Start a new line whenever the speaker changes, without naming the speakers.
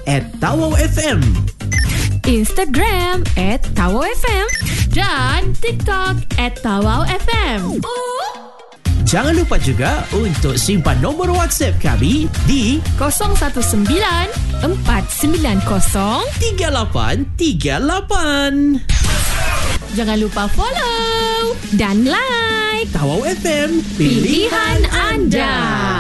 @tawau_fm,
Instagram @tawau_fm dan TikTok @tawau_fm.
Jangan lupa juga untuk simpan nombor WhatsApp kami di
019 490
3838.
Jangan lupa follow dan like
Tawau FM,
pilihan anda.